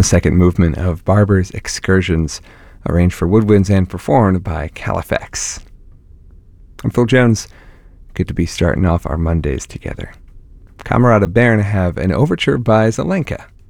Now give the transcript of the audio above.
the second movement of Barber's Excursions, arranged for woodwinds and performed by Califax. I'm Phil Jones. Good to be starting off our Mondays together. Camerata Bern have an overture by Zelenka,